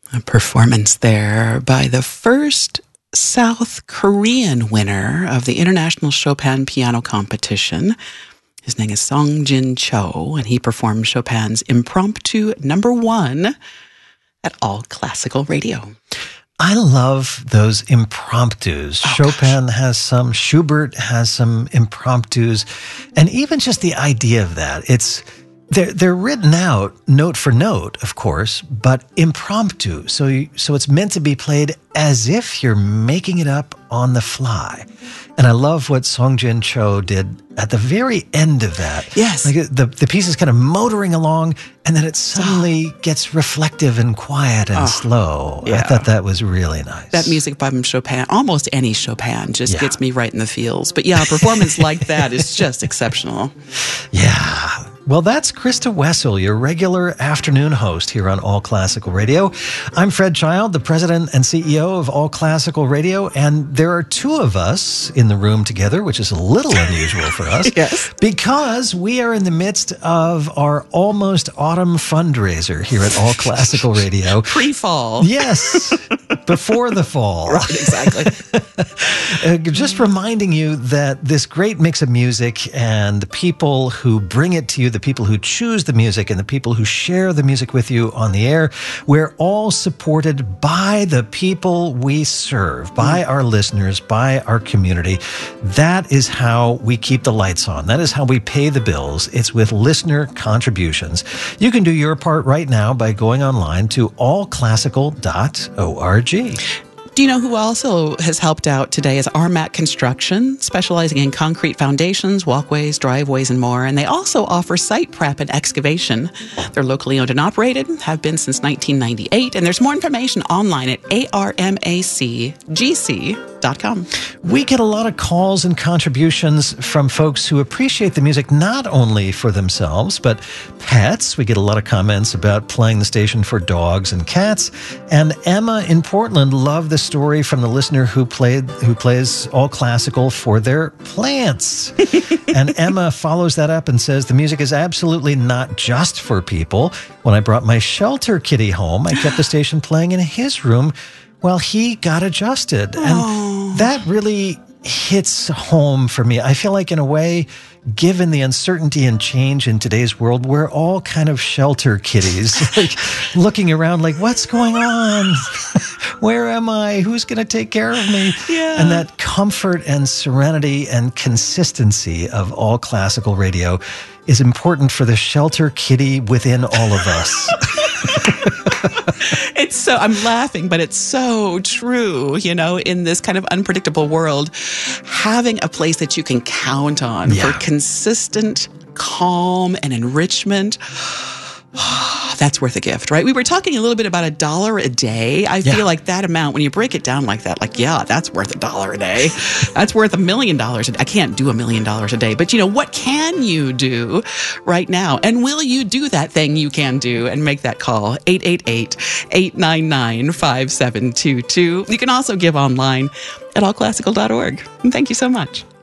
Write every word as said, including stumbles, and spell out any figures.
A performance there by the first South Korean winner of the International Chopin Piano Competition. His name is Song Jin Cho, and he performed Chopin's Impromptu Number One at All Classical Radio. I love those impromptus. Oh, Chopin gosh. has some, Schubert has some impromptus, and even just the idea of that, it's They're, they're written out note for note, of course, but impromptu. So, you, so it's meant to be played as if you're making it up on the fly. And I love what Song Jin Cho did at the very end of that. Yes. Like the, the piece is kind of motoring along, and then it suddenly oh. gets reflective and quiet and oh, slow. Yeah. I thought that was really nice. That music by Chopin, almost any Chopin, just yeah. gets me right in the feels. But yeah, a performance like that is just exceptional. Yeah. Well, that's Krista Wessel, your regular afternoon host here on All Classical Radio. I'm Fred Child, the president and C E O of All Classical Radio, and there are two of us in the room together, which is a little unusual for us. Yes. Because we are in the midst of our almost autumn fundraiser here at All Classical Radio. Pre-fall. Yes, before the fall. Right, exactly. uh, just reminding you that this great mix of music and the people who bring it to you, the people who choose the music and the people who share the music with you on the air, we're all supported by the people we serve, by our listeners, by our community. That is how we keep the lights on. That is how we pay the bills. It's with listener contributions. You can do your part right now by going online to all classical dot org. Do you know who also has helped out today is Armat Construction, specializing in concrete foundations, walkways, driveways, and more. And they also offer site prep and excavation. They're locally owned and operated, have been since nineteen ninety-eight. And there's more information online at A R M A C G C dot com. We get a lot of calls and contributions from folks who appreciate the music not only for themselves, but pets. We get a lot of comments about playing the station for dogs and cats. And Emma in Portland loved the story from the listener who played who plays All Classical for their plants. And Emma follows that up and says, the music is absolutely not just for people. When I brought my shelter kitty home, I kept the station playing in his room while he got adjusted. Aww. And that really hits home for me. I feel like, in a way, given the uncertainty and change in today's world, we're all kind of shelter kitties, like looking around like, what's going on? Where am I? Who's going to take care of me? Yeah. And that comfort and serenity and consistency of All Classical Radio is important for the shelter kitty within all of us. It's so, I'm laughing, but it's so true, you know, in this kind of unpredictable world, having a place that you can count on yeah. for consistent calm and enrichment. That's worth a gift, right? We were talking a little bit about a dollar a day. I yeah. feel like that amount, when you break it down like that, like, yeah, that's worth a dollar a day. That's worth a million dollars a day. I can't do a million dollars a day, but you know, what can you do right now? And will you do that thing you can do and make that call? eight eight eight, eight nine nine, five seven two two. You can also give online at all classical dot org. And thank you so much.